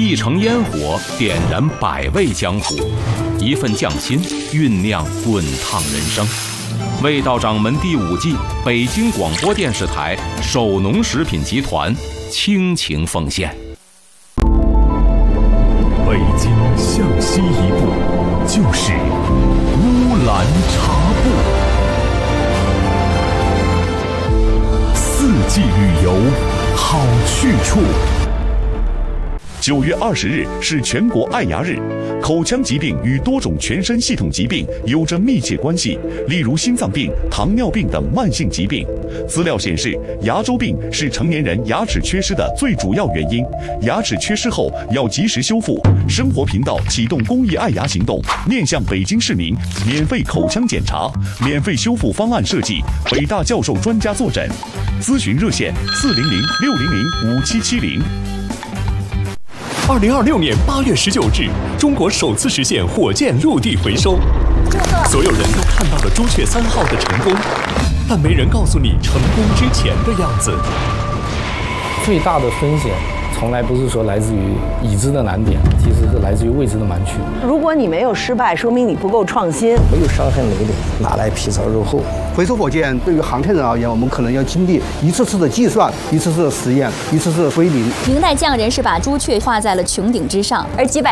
一城烟火点燃百味江湖，一份匠心酝酿滚烫人生。味道掌门第5季，北京广播电视台首农食品集团倾情奉献。 北京向西一步，就是乌兰察布。4季旅游，好去处。9月20日是全国爱牙日。口腔疾病与多种全身系统疾病有着密切关系，例如心脏病、糖尿病等慢性疾病。资料显示，牙周病是成年人牙齿缺失的最主要原因。牙齿缺失后要及时修复。生活频道启动公益爱牙行动，面向北京市民免费口腔检查、免费修复方案设计，北大教授专家坐诊。咨询热线400-600-5770。2026年8月19日，中国首次实现火箭陆地回收。所有人都看到了朱雀3号的成功，但没人告诉你成功之前的样子。 最大的风险从来不是说来自于已知的难点，其实是来自于未知的盲区。 如果你没有失败，说明你不够创新， 没有伤痕累累，拿来皮糙肉厚。 回收火箭对于航天人而言，我们可能要经历一次次的计算、一次次的实验、一次次的归零。 明代匠人是把朱雀画在了穹顶之上，而几百